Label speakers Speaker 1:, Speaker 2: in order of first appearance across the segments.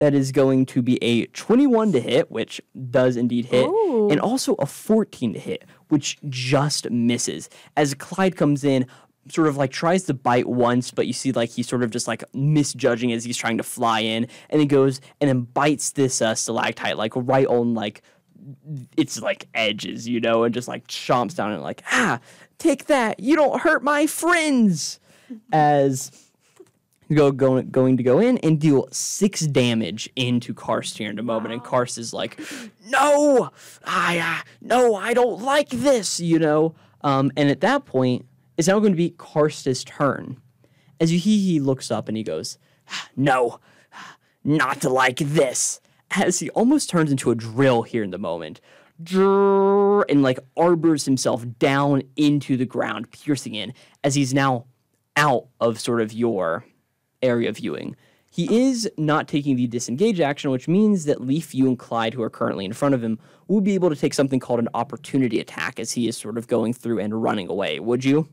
Speaker 1: That is going to be a 21 to hit, which does indeed hit, and also a 14 to hit, which just misses. As Clyde comes in, sort of like tries to bite once, but you see like he's sort of just like misjudging as he's trying to fly in, and he goes and then bites this stalactite like right on like its like edges, you know, and just like chomps down and like, take that, you don't hurt my friends, as going to go in and deal 6 damage into Karst here in a moment. And Karst is like, no, I don't like this, you know. And at that point, it's now going to be Karst's turn. As he looks up and he goes, no, not like this. As he almost turns into a drill here in the moment. And like arbors himself down into the ground, piercing in, as he's now out of sort of your area viewing. He is not taking the disengage action, which means that Leaf, you, and Clyde, who are currently in front of him, will be able to take something called an opportunity attack as he is sort of going through and running away. Would you?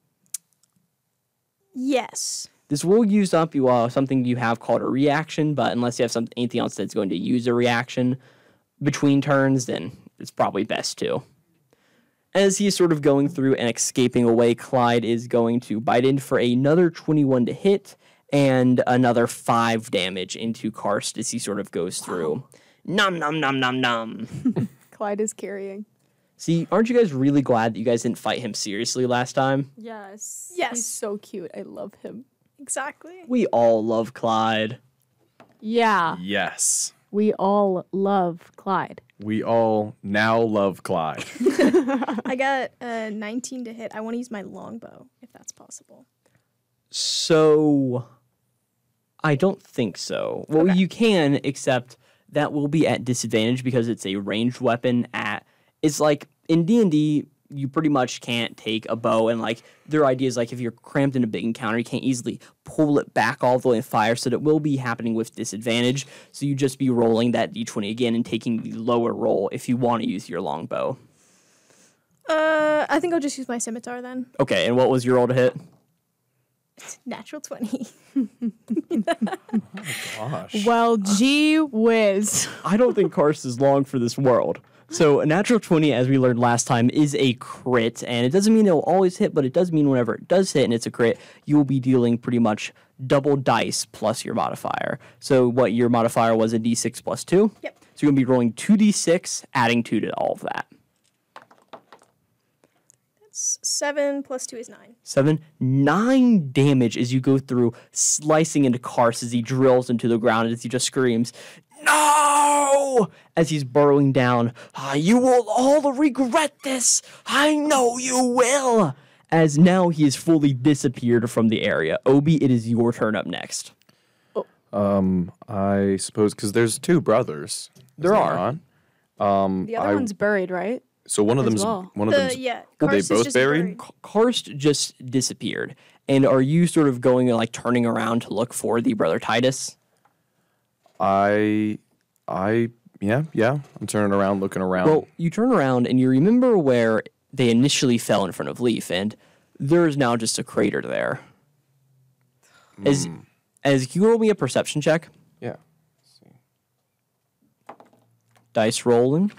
Speaker 2: Yes.
Speaker 1: This will use up something you have called a reaction, but unless you have anything else that's going to use a reaction between turns, then it's probably best to. As he's sort of going through and escaping away, Clyde is going to bite in for another 21 to hit, and another 5 damage into Karst as he sort of goes through. Nom, nom, nom, nom, nom.
Speaker 3: Clyde is carrying.
Speaker 1: See, aren't you guys really glad that you guys didn't fight him seriously last time?
Speaker 3: Yes.
Speaker 2: Yes.
Speaker 3: He's so cute. I love him.
Speaker 2: Exactly.
Speaker 1: We all love Clyde.
Speaker 3: Yeah.
Speaker 4: Yes.
Speaker 3: We all love Clyde.
Speaker 4: We all now love Clyde.
Speaker 2: I got a 19 to hit. I want to use my longbow, if that's possible.
Speaker 1: So, I don't think so. Well,
Speaker 2: Okay.
Speaker 1: you can, except that will be at disadvantage because it's a ranged weapon it's like, in D&D, you pretty much can't take a bow and, like, their idea is, like, if you're cramped in a big encounter, you can't easily pull it back all the way and fire, so that will be happening with disadvantage. So you just be rolling that d20 again and taking the lower roll if you want to use your longbow.
Speaker 2: I think I'll just use my scimitar then.
Speaker 1: Okay, and what was your roll to hit?
Speaker 2: Natural 20.
Speaker 4: Gosh.
Speaker 3: Well, gee whiz.
Speaker 1: I don't think Karst is long for this world. So a natural 20, as we learned last time, is a crit, and it doesn't mean it'll always hit, but it does mean whenever it does hit and it's a crit, you will be dealing pretty much double dice plus your modifier. So what your modifier was a d6 plus 2?
Speaker 2: Yep.
Speaker 1: So you're going to be rolling 2d6, adding 2 to all of that.
Speaker 2: 7 plus 2 is 9.
Speaker 1: 9 damage as you go through, slicing into Karst as he drills into the ground, as he just screams, "No!" as he's burrowing down. You will all regret this. I know you will. As now he is fully disappeared from the area. Obi, it is your turn up next.
Speaker 4: I suppose because there's 2 brothers.
Speaker 1: There are.
Speaker 3: The other one's buried, right?
Speaker 4: So one of
Speaker 3: as
Speaker 4: them's
Speaker 3: well.
Speaker 4: one of them's.
Speaker 2: Yeah.
Speaker 4: Are they
Speaker 2: Karst is
Speaker 4: both
Speaker 2: just
Speaker 4: buried?
Speaker 1: Karst just disappeared. And are you sort of going and like turning around to look for the brother Titus?
Speaker 4: Yeah. I'm turning around, looking around.
Speaker 1: Well, you turn around and you remember where they initially fell in front of Leaf, and there is now just a crater there. As can you roll me a perception check?
Speaker 4: Yeah.
Speaker 1: Dice rolling.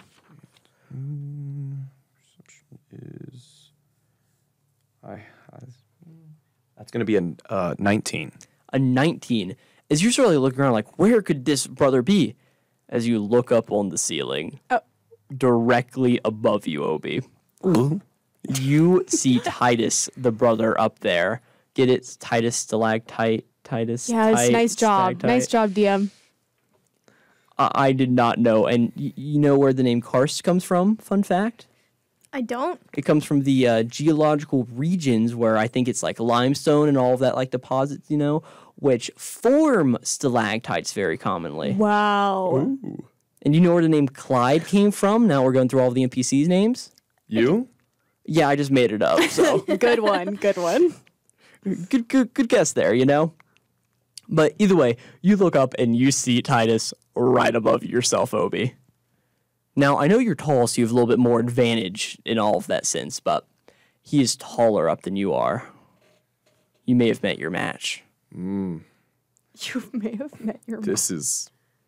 Speaker 4: That's going to be a 19.
Speaker 1: A 19. As you're sort of looking around, like, where could this brother be? As you look up on the ceiling, directly above you, Obi.
Speaker 4: Ooh.
Speaker 1: You see Titus, the brother, up there. Get it? Titus, stalactite, Titus.
Speaker 3: Yes,
Speaker 1: Tite,
Speaker 3: nice job.
Speaker 1: stalactite.
Speaker 3: Nice job, DM.
Speaker 1: I did not know. And you know where the name Karst comes from? Fun fact.
Speaker 2: I don't.
Speaker 1: It comes from the geological regions where I think it's like limestone and all of that, like deposits, you know, which form stalactites very commonly.
Speaker 3: Wow.
Speaker 1: And you know where the name Clyde came from? Now we're going through all the NPCs' names.
Speaker 4: You?
Speaker 1: Yeah, I just made it up. So
Speaker 3: Good one. Good one.
Speaker 1: good guess there, you know. But either way, you look up and you see Titus right above yourself, Obi. Now, I know you're tall, so you have a little bit more advantage in all of that sense, but he is taller up than you are. You may have met your match.
Speaker 3: You may have met your
Speaker 4: This is